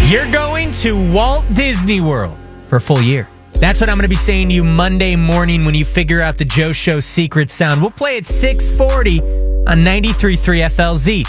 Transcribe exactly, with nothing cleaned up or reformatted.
You're going to Walt Disney World for a full year. That's what I'm going to be saying to you Monday morning when you figure out the Joe Show secret sound. We'll play at six forty on ninety-three point three F L Z.